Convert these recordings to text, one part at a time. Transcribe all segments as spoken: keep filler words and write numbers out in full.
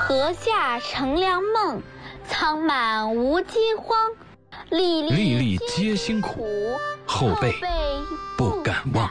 河下乘凉梦，苍满无饥荒。粒粒粒皆辛苦，后辈不敢忘。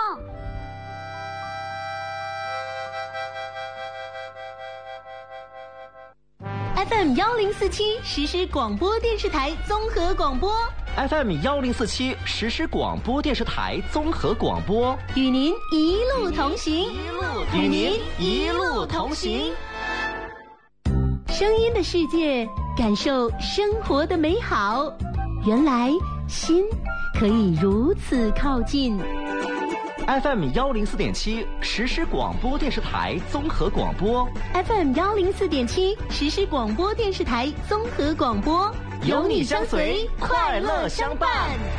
F M 幺零四七实时广播电视台综合广播 ，F M 幺零四七实时广播电视台综合广播， 与您一路同行， 与您一路同行。 声音的世界，感受生活的美好。原来心可以如此靠近。 F M 幺零四点七实时广播电视台综合广播 ，F M 幺零四点七实时广播电视台综合广播， 有你相随，快乐相伴。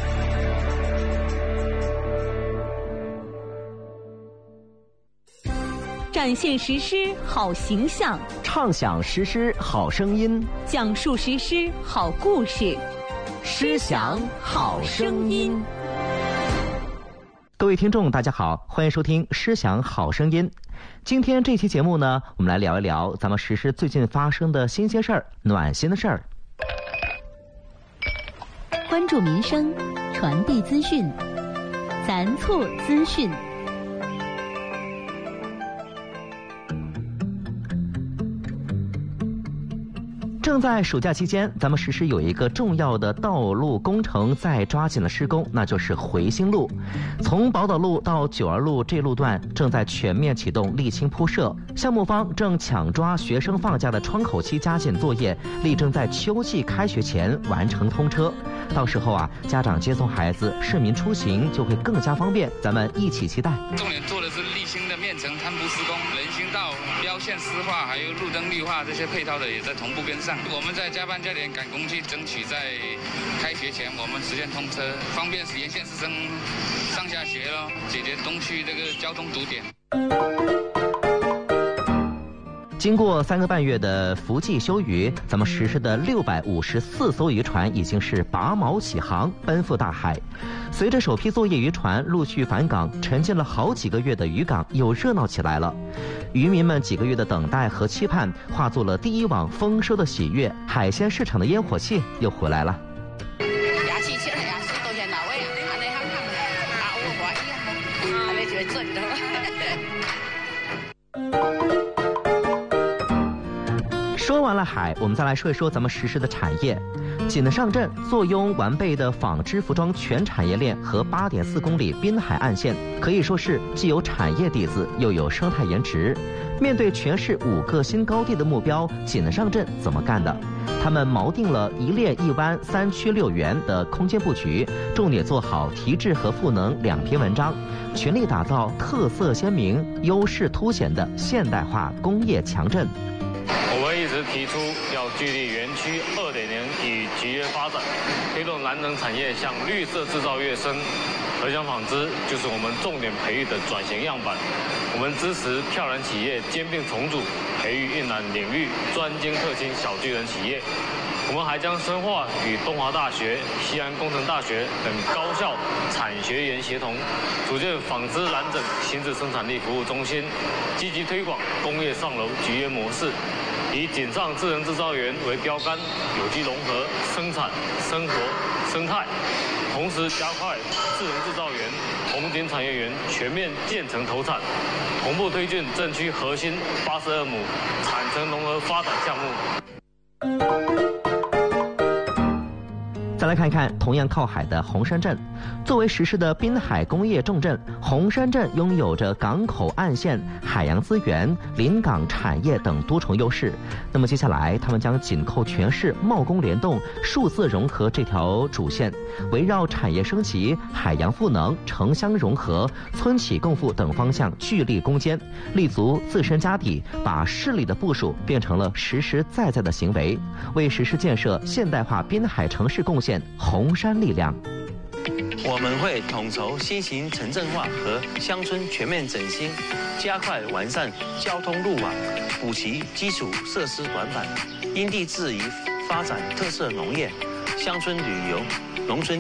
展现实施好形象， 畅想实施好声音， 讲述实施好故事， 诗享好声音。各位听众大家好，欢迎收听诗享好声音。今天这期节目呢，我们来聊一聊咱们实施最近发生的新鲜事儿、暖心的事儿。 关注民生，传递资讯，咱错资讯。 正在暑假期间，咱们实施有一个重要的道路工程在抓紧了施工，那就是回兴路。从宝岛路到九二路这路段正在全面启动沥青铺设，项目方正抢抓学生放假的窗口期加紧作业，力争在秋季开学前完成通车。到时候啊，家长接送孩子、市民出行就会更加方便，咱们一起期待。 重点做的是沥青的面层摊铺施工，人行道标线湿化，还有路灯绿化这些配套的也在同步跟上。我们在加班加点赶工期，争取在开学前我们实现通车，方便沿线师生上下学咯，解决东区这个交通堵点。 经过三个半月的伏季休渔，咱们实施的六百五十四艘渔船已经是拔锚起航，奔赴大海。随着首批作业渔船陆续返港，沉浸了好几个月的渔港又热闹起来了。渔民们几个月的等待和期盼，化作了第一网丰收的喜悦，海鲜市场的烟火气又回来了。 牙起起来呀，水都先到位啊，安尼行行啊，我我一样，安尼就会准的。 说完了海，我们再来说一说咱们实施的产业。锦上镇坐拥完备的纺织服装全产业链和八点四公里滨海岸线，可以说是既有产业底子，又有生态颜值。面对全市五个新高地的目标，锦上镇怎么干的？他们锚定了一链一湾三区六园的空间布局，重点做好提质和赋能两篇文章，全力打造特色鲜明、优势凸显的现代化工业强镇。 我们一直提出要聚力园区二点零与集约发展，推动蓝能产业向绿色制造跃升。合享纺织就是我们重点培育的转型样板。我们支持漂蓝企业兼并重组，培育运染领域专精特新小巨人企业。我们还将深化与东华大学、西安工程大学等高校产学研协同，组建纺织染整新质生产力服务中心，积极推广工业上楼集约模式。以锦上智能制造园为标杆，有机融合生产、生活、生态，同时加快智能制造园、红景产业园全面建成投产，同步推进镇区核心八十二亩产城融合发展项目。 再来看一看同样靠海的红山镇。作为实施的滨海工业重镇，红山镇拥有着港口岸线、海洋资源、临港产业等多重优势。那么接下来他们将紧扣全市贸工联动、数字融合这条主线，围绕产业升级、海洋赋能、城乡融合、村企共富等方向聚力攻坚，立足自身家底，把市里的部署变成了实实在在的行为，为实施建设现代化滨海城市贡献红山力量。 我们会统筹新型城镇化和乡村全面整新，加快完善交通路网，补齐基础设施短板，因地制宜发展特色农业、乡村旅游、农村